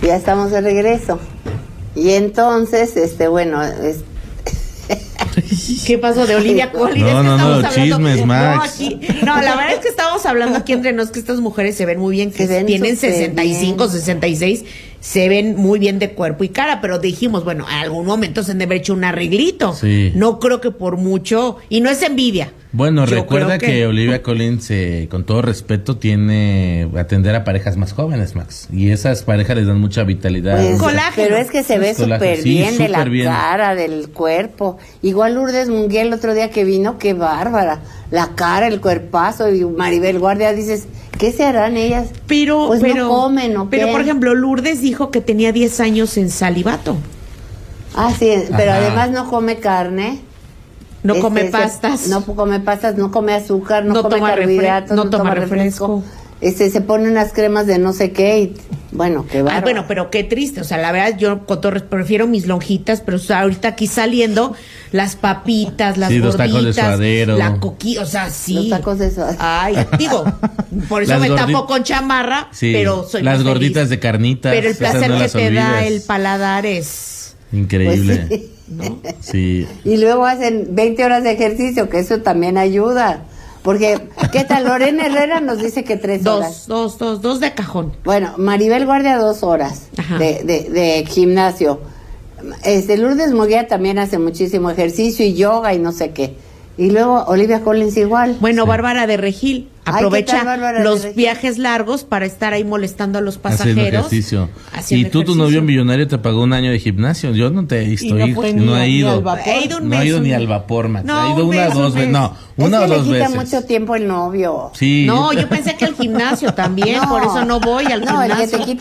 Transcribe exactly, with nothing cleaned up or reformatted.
Ya estamos de regreso. Y entonces, este, bueno, es... ¿Qué pasó de Olivia Collins? No, es que no, estamos no, hablando... chismes, Max. No, aquí... no, la verdad es que estamos hablando aquí entre nos que estas mujeres se ven muy bien, que ven tienen sesenta y cinco, bien. sesenta y seis, se ven muy bien de cuerpo y cara, pero dijimos, bueno, en algún momento se han de haber hecho un arreglito. Sí. No creo que por mucho, y no es envidia. Bueno, Yo recuerda creo que... que Olivia Collins, eh, con todo respeto, tiene atender a parejas más jóvenes, Max. Y esas parejas les dan mucha vitalidad. Pues, Colágeno. pero es que se ve Es colágeno. súper Sí, bien de la súper bien. cara, del cuerpo. Igual Lourdes Munguía el otro día que vino, qué bárbara. La cara, el cuerpazo, y Maribel Guardia, dices, ¿qué se harán ellas? Pero, Pues pero, no comen, ¿o pero qué? por ejemplo, Lourdes dijo que tenía diez años en celibato. Ah, sí, pero Ajá. además no come carne. No Este, come se- pastas. No come pastas, no come azúcar, no, No come toma refre- carbohidratos, no no, toma toma refresco. refresco. Este, se pone unas cremas de no sé qué y, bueno, qué Ah, bárbaro. bueno, pero qué triste, o sea, la verdad yo con todo res- prefiero mis lonjitas, pero o sea, ahorita aquí saliendo las papitas, las Sí, los tacos de gorditas, suadero. la coqui, o sea, sí. Los tacos de suadero. Ay, digo, por eso Las me gordi- tapo con chamarra, Sí, pero soy las más gorditas feliz. de carnitas. Pero el esas placer no que las te da olvides. el paladar es, Increíble. Pues sí. ¿no? Sí. Y luego hacen veinte horas de ejercicio, que eso también ayuda. Porque, ¿qué tal? Lorena Herrera nos dice que tres horas. Dos, dos, dos, dos de cajón. Bueno, Maribel Guardia dos horas Ajá. de, de, de gimnasio. Este, Lourdes Munguía también hace muchísimo ejercicio y yoga y no sé qué. Y luego Olivia Collins igual. Bueno, Sí. Bárbara de Regil Ay, aprovecha ¿qué tal, Bárbara de los Regil? viajes largos para estar ahí molestando a los Haciendo pasajeros. ejercicio. haciendo Y tú, tu ejercicio. novio millonario, te pagó un año de gimnasio. Yo no te he visto no ir. fue No, ni- he ni ido. al vapor. He ido un no he mes, ido un ni mes. al vapor, Max. No, he ido un una mes, o dos un veces. mes. No, Es una que o le dos quita veces. mucho tiempo el novio. Sí. No, yo pensé que al gimnasio también, No. por eso no voy al No, el que gimnasio. te quita